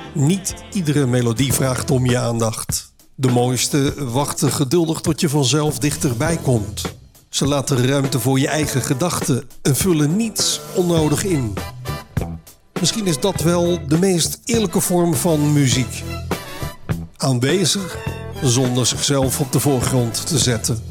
Niet iedere melodie vraagt om je aandacht. De mooiste wachten geduldig tot je vanzelf dichterbij komt. Ze laten ruimte voor je eigen gedachten en vullen niets onnodig in. Misschien is dat wel de meest eerlijke vorm van muziek. Aanwezig, zonder zichzelf op de voorgrond te zetten.